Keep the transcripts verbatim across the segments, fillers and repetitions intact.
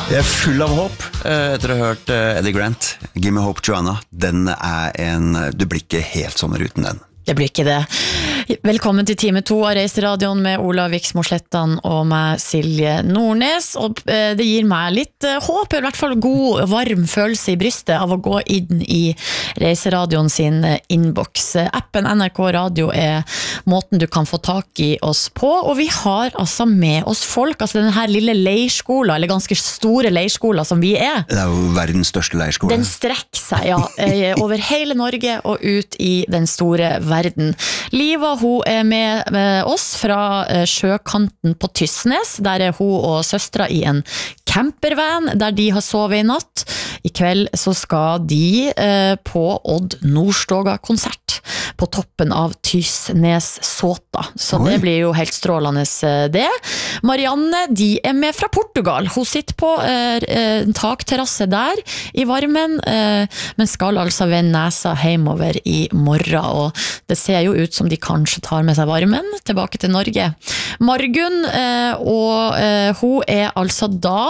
Jeg er full av håp etter å ha hørt Eddie Grant, Give Me Hope Joanna. Den er en, du blir ikke helt sommer uten den. Det blir ikke det. Velkommen til time to av Reiseradioen med Olav Viksmo Slettan og meg Silje Nordnes. Og det gir meg litt håp, i hvert fall god, varm følelse i brystet av å gå inn i Reiseradioen sin inbox. Appen N R K Radio er måten du kan få tak i oss på, og vi har altså med oss folk, altså denne her lille leirskolen, eller ganske store leirskolen som vi er. Det er jo verdens største leirskole. Den strekker seg, ja, over hele Norge og ut i den store verden. Liva, hun er med, med oss fra sjøkanten på Tysnes. Der er hun og søstra i en campervan der de har sovet i natt. I kveld så skal de eh, på Odd Nordstoga konsert på toppen av Tysnes Såta. Så Oi. Det blir jo helt strålende det. Marianne, de er med fra Portugal. Hun sitter på eh, en takterrasse der i varmen, eh, men skal altså vende nesa hjemover i morgen, og det ser jo ut som de kanskje tar med seg varmen tilbake til Norge. Margunn, eh, og eh, hun er altså da,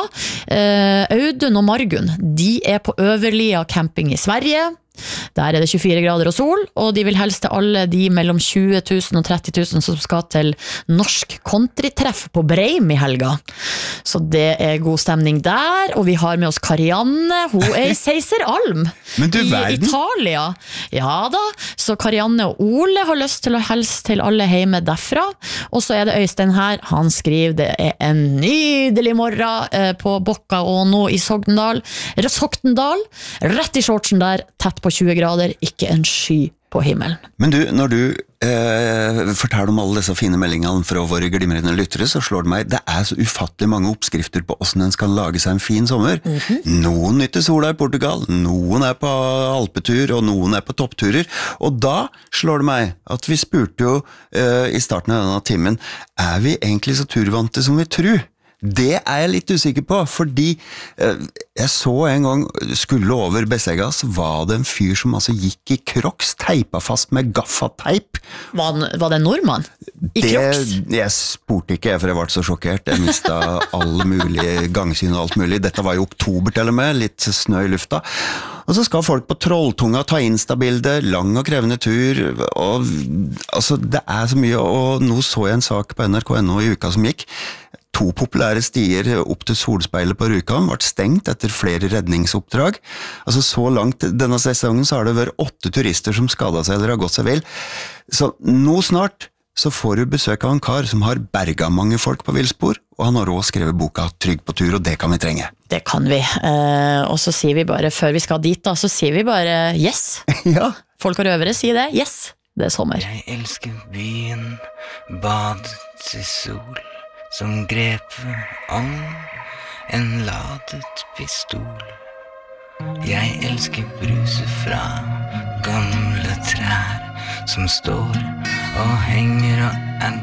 eh, Audun og Margunn, de er på Øverlia camping i Sverige. Der er det tjuefire grader og sol, og de vil helst til alle de mellom tjue tusen og tretti tusen som skal til norsk countrytreff på Breim i helga. Så det er god stemning der, og vi har med oss Karianne, hun er i Seiseralm i verden. Italia. Ja da, så Karianne og Ole har lyst til å helst til alle hjemme derfra, og så er det Øystein her, han skriver det er en nydelig morgen på Bokka og nå i Sogndal, Sogndal, rett i shortsen der, tett på tjue grader, ikke en sky på himmelen. Men du, når du eh, forteller om alle disse fine meldingene fra våre glimrende lyttere, så slår det meg, det er så ufattelig mange oppskrifter på hvordan en skal lage seg en fin sommer. Mm-hmm. Noen nytter sola i Portugal, noen er på alpetur, og noen er på toppturer. Og da slår det meg at vi spurte jo eh, i starten av denne timen, er vi egentlig så turvante som vi tror? Det er jeg litt usikker på, fordi eh, jeg så en gang, skulle over Besseggas, var det en fyr som altså gikk i Crocs, teipa fast med gaffateip. Var, var det en nordmann? I det, Crocs? Jeg spurte ikke, for jeg var så sjokkert. Jeg mistet alle mulige gangsyn og alt mulig. Dette var i oktober til og med, litt snø i lufta. Og så skal folk på Trolltunga ta Insta-bilde, lang og krevende tur, og altså, det er så mye, og nå så jeg en sak på N R K N O i uka som gikk. To populære stier opp til Solspeilet på Rjukan ble stengt etter flere redningsoppdrag. Altså så langt denne sesongen så har det vært åtte turister som skadet seg eller har gått seg vill. Så nå snart så får du besøk av en kar som har berget mange folk på villspor, og han har også skrevet boka Trygg på tur, og det kan vi trenge. Det kan vi, eh, og så sier vi bare, før vi skal dit da, så sier vi bare yes. Ja. Folk og røvere sier det, yes, det er sommer. Jeg elsker byen, badet i sol, som grep om en ladet pistol. Jeg elsker bruset fra gamle trær som står og henger og er